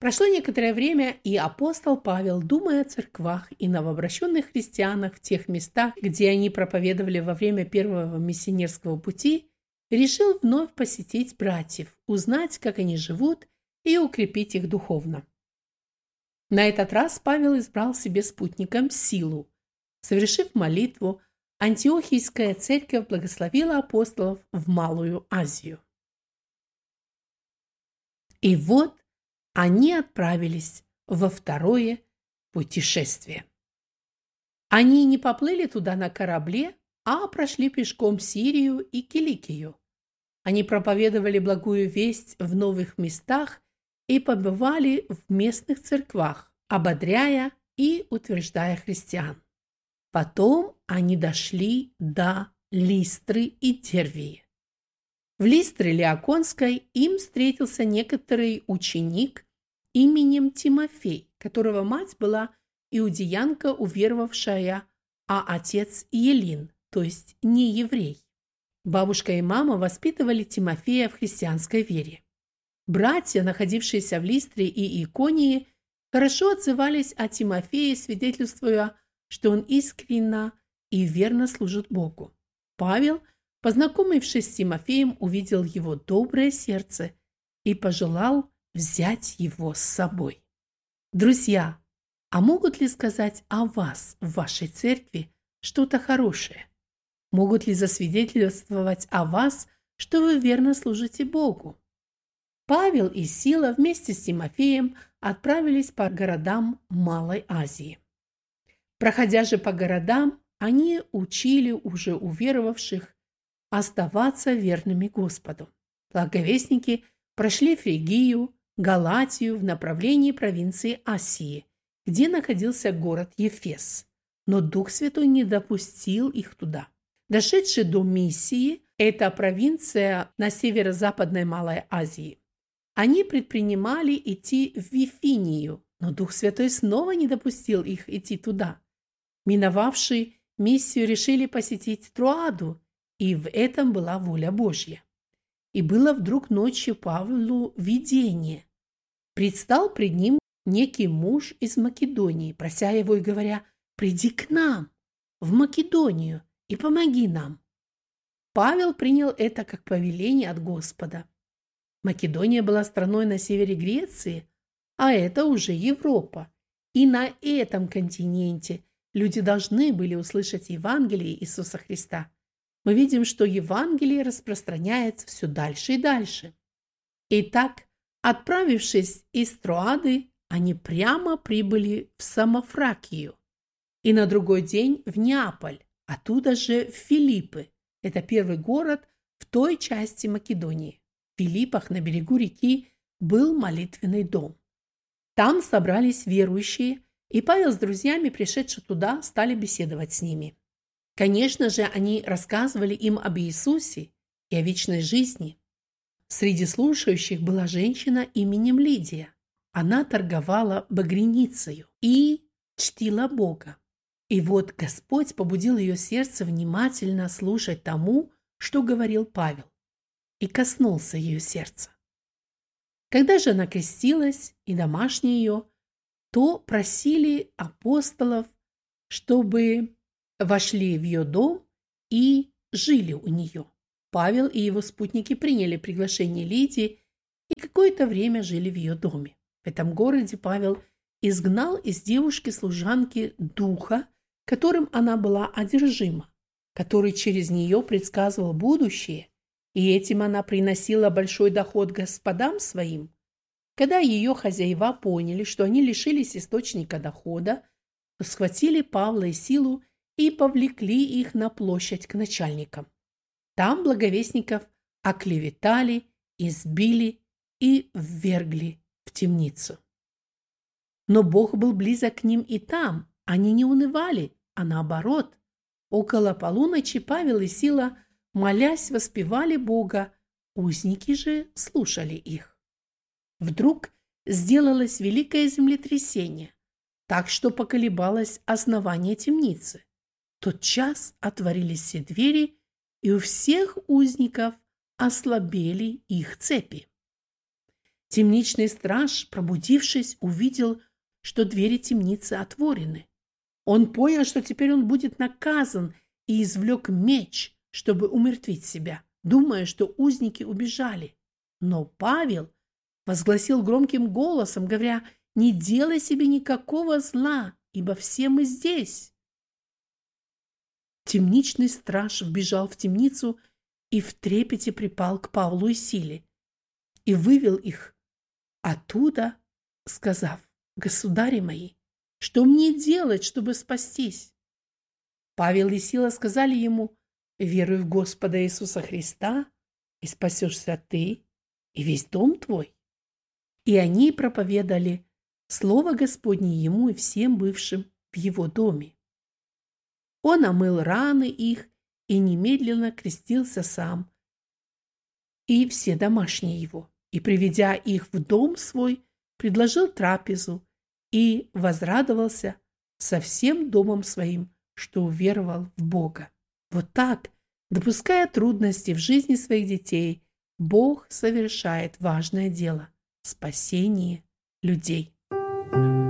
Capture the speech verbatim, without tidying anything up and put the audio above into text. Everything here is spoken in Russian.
Прошло некоторое время, и апостол Павел, думая о церквах и новообращенных христианах в тех местах, где они проповедовали во время первого миссионерского пути, решил вновь посетить братьев, узнать, как они живут, и укрепить их духовно. На этот раз Павел избрал себе спутником Силу. Совершив молитву, Антиохийская церковь благословила апостолов в Малую Азию. И вот они отправились во второе путешествие. Они не поплыли туда на корабле, а прошли пешком Сирию и Киликию. Они проповедовали благую весть в новых местах и побывали в местных церквах, ободряя и утверждая христиан. Потом они дошли до Листры и Дервии. В Листре Лиаконской им встретился некоторый ученик именем Тимофей, которого мать была иудеянка, уверовавшая, а отец Елин, то есть не еврей. Бабушка и мама воспитывали Тимофея в христианской вере. Братья, находившиеся в Листре и Иконии, хорошо отзывались о Тимофее, свидетельствуя, что он искренне и верно служит Богу. Павел, познакомившись с Тимофеем, увидел его доброе сердце и пожелал взять его с собой. Друзья, а могут ли сказать о вас в вашей церкви что-то хорошее? Могут ли засвидетельствовать о вас, что вы верно служите Богу? Павел и Сила вместе с Тимофеем отправились по городам Малой Азии. Проходя же по городам, они учили уже уверовавших оставаться верными Господу. Благовестники прошли Фригию, Галатию в направлении провинции Асии, где находился город Ефес, но Дух Святой не допустил их туда. Дошедшие до Миссии, это провинция на северо-западной Малой Азии, они предпринимали идти в Вифинию, но Дух Святой снова не допустил их идти туда. Миновавшие Миссию решили посетить Троаду, и в этом была воля Божья. И было вдруг ночью Павлу видение. Предстал пред ним некий муж из Македонии, прося его и говоря: «Приди к нам, в Македонию, и помоги нам». Павел принял это как повеление от Господа. Македония была страной на севере Греции, а это уже Европа. И на этом континенте люди должны были услышать Евангелие Иисуса Христа. Мы видим, что Евангелие распространяется все дальше и дальше. Итак, отправившись из Троады, они прямо прибыли в Самофракию и на другой день в Неаполь, оттуда же в Филиппы. Это первый город в той части Македонии. В Филиппах на берегу реки был молитвенный дом. Там собрались верующие, и Павел с друзьями, пришедшие туда, стали беседовать с ними. Конечно же, они рассказывали им об Иисусе и о вечной жизни. Среди слушающих была женщина именем Лидия. Она торговала багряницею и чтила Бога. И вот Господь побудил ее сердце внимательно слушать тому, что говорил Павел, и коснулся ее сердца. Когда же она крестилась и домашние ее, то просили апостолов, чтобы вошли в ее дом и жили у нее. Павел и его спутники приняли приглашение Лидии и какое-то время жили в ее доме. В этом городе Павел изгнал из девушки-служанки духа, которым она была одержима, который через нее предсказывал будущее, и этим она приносила большой доход господам своим. Когда ее хозяева поняли, что они лишились источника дохода, то схватили Павла и Силу и повлекли их на площадь к начальникам. Там благовестников оклеветали, избили и ввергли в темницу. Но Бог был близок к ним и там. Они не унывали, а наоборот. Около полуночи Павел и Сила, молясь, воспевали Бога, узники же слушали их. Вдруг сделалось великое землетрясение, так что поколебалось основание темницы. В тот час отворились все двери, и у всех узников ослабели их цепи. Темничный страж, пробудившись, увидел, что двери темницы отворены. Он понял, что теперь он будет наказан, и извлек меч, чтобы умертвить себя, думая, что узники убежали. Но Павел возгласил громким голосом, говоря: «Не делай себе никакого зла, ибо все мы здесь». Темничный страж вбежал в темницу и в трепете припал к Павлу и Силе и вывел их оттуда, сказав: «Государи мои, что мне делать, чтобы спастись?» Павел и Сила сказали ему: «Веруй в Господа Иисуса Христа, и спасешься ты и весь дом твой». И они проповедали слово Господне ему и всем бывшим в его доме. Он омыл раны их и немедленно крестился сам и все домашние его, и, приведя их в дом свой, предложил трапезу и возрадовался со всем домом своим, что уверовал в Бога. Вот так, допуская трудности в жизни своих детей, Бог совершает важное дело – спасение людей.